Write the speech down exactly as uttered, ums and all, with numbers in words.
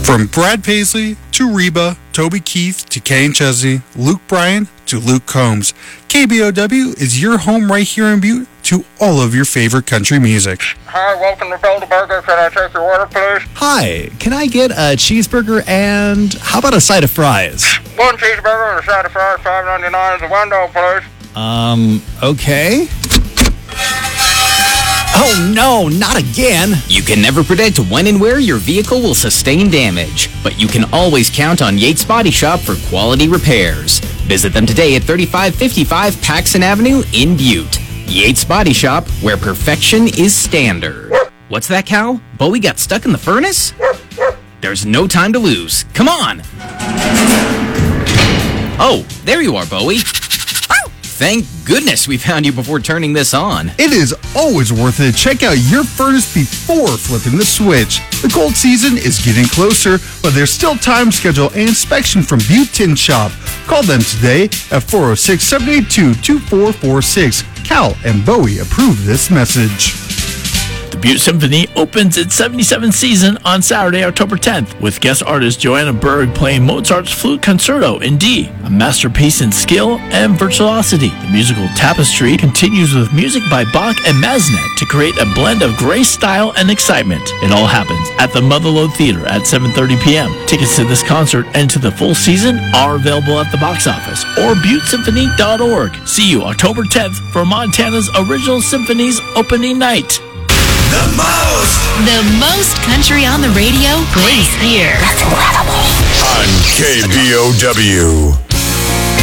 From Brad Paisley to Reba, Toby Keith to Kenny Chesney, Luke Bryan to Luke Combs, K B O W is your home right here in Butte to all of your favorite country music. Hi, welcome to Build-A-Burger. Can I take your order, please? Hi, can I get a cheeseburger and how about a side of fries? One cheeseburger and a side of fries, five ninety-nine is the window, please. Um, okay. Oh no, not again! You can never predict when and where your vehicle will sustain damage, but you can always count on Yates Body Shop for quality repairs. Visit them today at thirty-five fifty-five Paxson Avenue in Butte. Yates Body Shop, where perfection is standard. What's that, Cal? Bowie got stuck in the furnace? There's no time to lose. Come on! Oh, there you are, Bowie. Thank goodness we found you before turning this on. It is always worth it to check out your furnace before flipping the switch. The cold season is getting closer, but there's still time to schedule an inspection from Butte Tin Shop. Call them today at four oh six, seven eight two, two four four six. Cal and Bowie approve this message. The Butte Symphony opens its seventy-seventh season on Saturday, October tenth, with guest artist Joanna Berg playing Mozart's Flute Concerto in D, a masterpiece in skill and virtuosity. The musical tapestry continues with music by Bach and Massenet to create a blend of grace, style, and excitement. It all happens at the Motherlode Theater at seven thirty p.m. Tickets to this concert and to the full season are available at the box office or butte symphony dot org. See you October tenth for Montana's Original Symphony's opening night. The most! The most country on the radio plays here. That's incredible. On K B O W.